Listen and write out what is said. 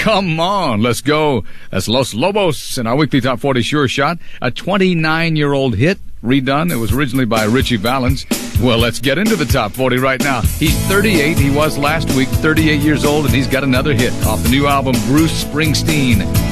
Come on, let's go. That's Los Lobos in our weekly Top 40 Sure Shot. A 29-year-old hit, redone. It was originally by Richie Valens. Well, let's get into the Top 40 right now. He's 38. He was last week, 38 years old, and he's got another hit off the new album, Bruce Springsteen.